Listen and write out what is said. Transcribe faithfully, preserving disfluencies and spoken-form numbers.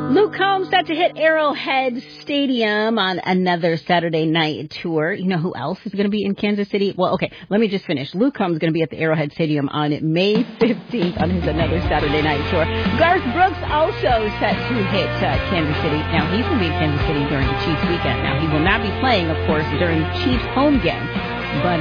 Luke Combs set to hit Arrowhead Stadium on another Saturday night tour. You know who else is going to be in Kansas City? Well, okay, let me just finish. Luke Combs is going to be at the Arrowhead Stadium on May fifteenth on his another Saturday night tour. Garth Brooks also set to hit uh, Kansas City. Now, he's going to be in Kansas City during the Chiefs weekend. Now, he will not be playing, of course, during Chiefs home game, but